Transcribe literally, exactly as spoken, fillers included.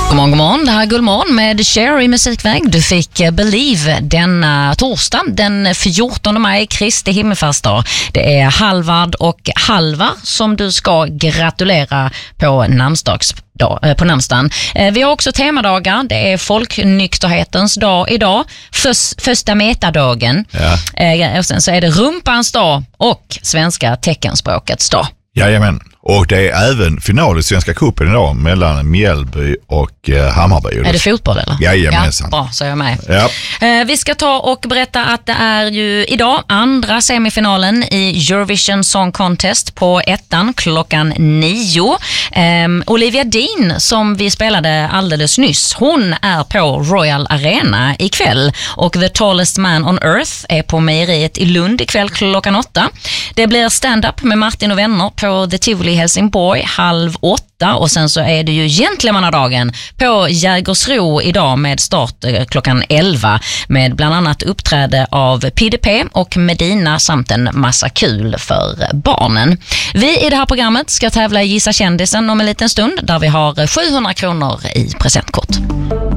God morgon, god morgon. Det här är Gullmorgon med Cher i Musikväg. Du fick Believe denna torsdag den fjortonde maj, Kristi himmelfärdsdag. Det är Halvard och Halvar som du ska gratulera på namnsdags på namnsdagen. Vi har också temadagar. Det är folknykterhetens dag idag. Förs, första metadagen. Ja. Och sen så är det rumpans dag och svenska teckenspråkets dag. Jajamän. Och det är även final i Svenska cupen idag mellan Mjällby och eh, Hammarby. Är det fotboll eller? Jajamensan. Ja, bra, så är jag med. Ja. Eh, vi ska ta och berätta att det är ju idag andra semifinalen i Eurovision Song Contest på ettan klockan nio. Eh, Olivia Dean som vi spelade alldeles nyss, hon är på Royal Arena ikväll och The Tallest Man on Earth är på mejeriet i Lund ikväll klockan åtta. Det blir stand-up med Martin och vänner på The Tivoli Helsingborg halv åtta och sen så är det ju Gentlemannadagen på Jägersro idag med start klockan elva med bland annat uppträde av P D P och Medina samt en massa kul för barnen. Vi i det här programmet ska tävla i Gissa kändisen om en liten stund där vi har sjuhundra kronor i presentkort.